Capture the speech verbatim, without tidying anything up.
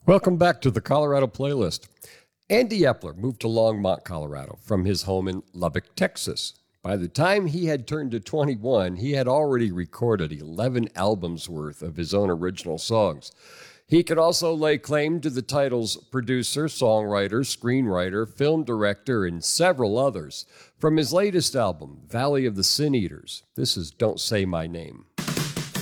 Welcome back to the Colorado Playlist. Andy Epler moved to Longmont, Colorado from his home in Lubbock, Texas. By the time he had turned to twenty-one, he had already recorded eleven albums worth of his own original songs. He could also lay claim to the titles producer, songwriter, screenwriter, film director, and several others. From his latest album, Valley of the Sin Eaters, this is Don't Say My Name.